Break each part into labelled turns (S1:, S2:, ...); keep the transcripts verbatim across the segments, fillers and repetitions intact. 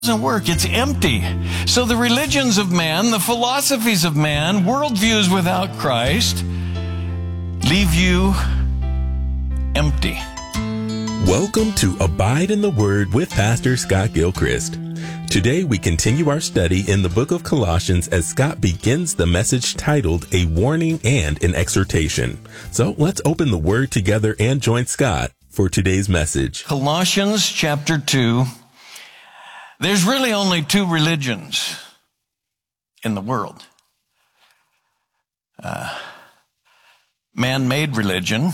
S1: doesn't work. It's empty. So the religions of man, the philosophies of man, worldviews without Christ leave you empty.
S2: Welcome to Abide in the Word with Pastor Scott Gilchrist. Today we continue our study in the book of Colossians as Scott begins the message titled A Warning and an Exhortation. So let's open the Word together and join Scott for today's message.
S1: Colossians chapter two. There's really only two religions in the world. Uh, man-made religion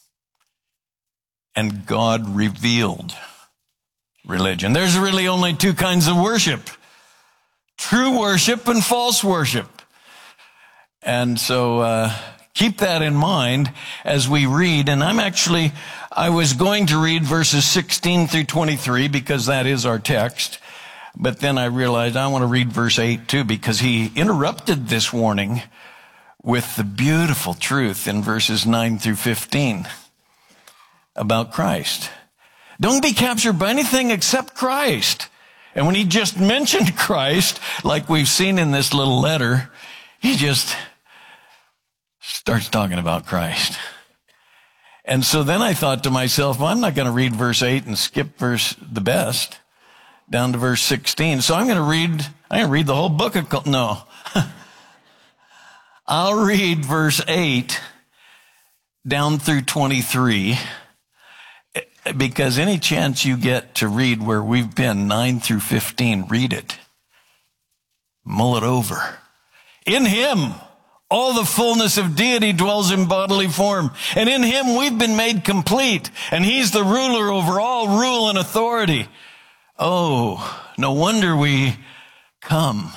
S1: and God-revealed religion. There's really only two kinds of worship: true worship and false worship. And so uh, keep that in mind as we read. And I'm actually, I was going to read verses sixteen through twenty-three because that is our text. But then I realized I want to read verse eight too, because he interrupted this warning with the beautiful truth in verses nine through fifteen about Christ. Don't be captured by anything except Christ. And when he just mentioned Christ, like we've seen in this little letter, he just starts talking about Christ. And so then I thought to myself, well, I'm not going to read verse eight and skip verse the best down to verse sixteen. So I'm going to read, I'm going to read the whole book of, Col- no. I'll read verse eight down through twenty-three, because any chance you get to read where we've been, nine through fifteen, read it. Mull it over. In him, all the fullness of deity dwells in bodily form. And in him we've been made complete. And he's the ruler over all rule and authority. Oh, no wonder we come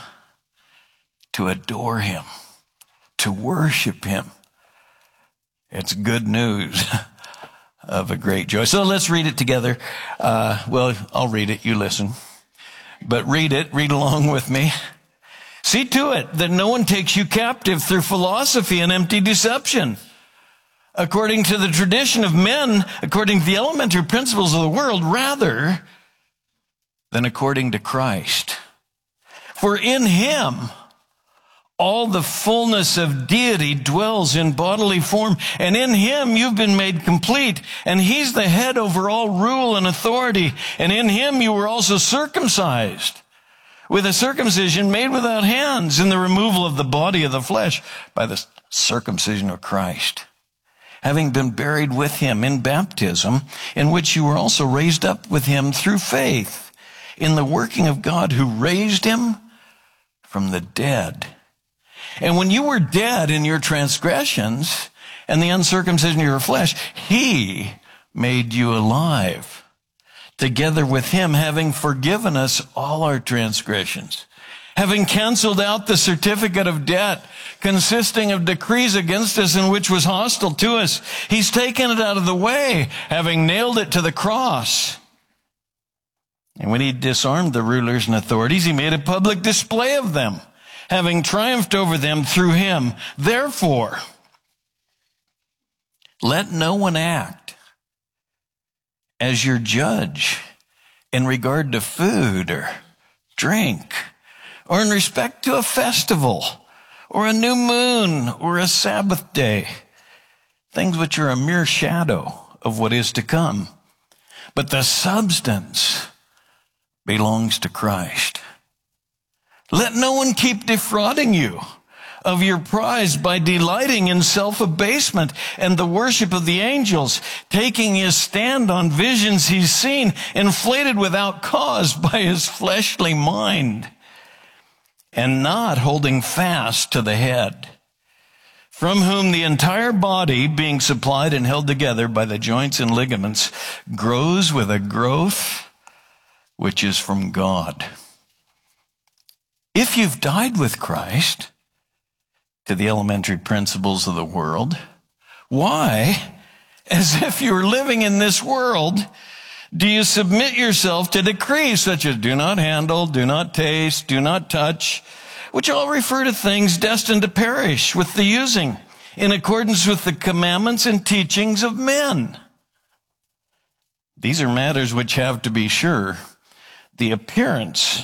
S1: to adore him, to worship him. It's good news of a great joy. So let's read it together. Uh, well, I'll read it. You listen. But read it. Read along with me. See to it that no one takes you captive through philosophy and empty deception, according to the tradition of men, according to the elementary principles of the world, rather than according to Christ. For in him all the fullness of deity dwells in bodily form, and in him you've been made complete, and he's the head over all rule and authority, and in him you were also circumcised with a circumcision made without hands, in the removal of the body of the flesh by the circumcision of Christ, having been buried with him in baptism, in which you were also raised up with him through faith in the working of God who raised him from the dead. And when you were dead in your transgressions and the uncircumcision of your flesh, he made you alive together with him, having forgiven us all our transgressions, having canceled out the certificate of debt consisting of decrees against us and which was hostile to us. He's taken it out of the way, having nailed it to the cross. And when he disarmed the rulers and authorities, he made a public display of them, having triumphed over them through him. Therefore, let no one act as your judge in regard to food or drink, or in respect to a festival, or a new moon, or a Sabbath day, things which are a mere shadow of what is to come. But the substance belongs to Christ. Let no one keep defrauding you of your prize by delighting in self-abasement and the worship of the angels, taking his stand on visions he's seen, inflated without cause by his fleshly mind, and not holding fast to the head, from whom the entire body, being supplied and held together by the joints and ligaments, grows with a growth which is from God. If you've died with Christ to the elementary principles of the world, why, as if you were living in this world, do you submit yourself to decrees such as do not handle, do not taste, do not touch, which all refer to things destined to perish with the using, in accordance with the commandments and teachings of men? These are matters which have, to be sure, the appearance